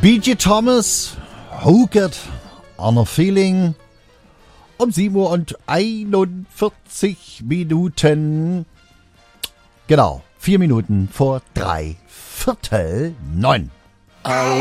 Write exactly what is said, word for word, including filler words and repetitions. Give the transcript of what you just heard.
B J Thomas, Hooked on a Feeling. Um sieben Uhr und einundvierzig Minuten. Genau, vier Minuten vor drei Viertel neun.